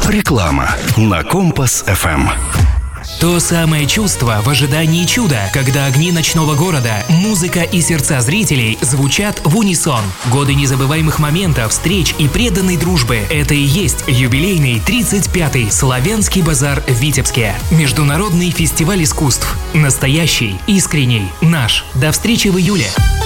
Реклама на Компас ФМ. То самое чувство в ожидании чуда, когда огни ночного города, музыка и сердца зрителей звучат в унисон. Годы незабываемых моментов, встреч и преданной дружбы. Это и есть юбилейный 35-й Славянский базар в Витебске. Международный фестиваль искусств. Настоящий, искренний, наш. До встречи в июле.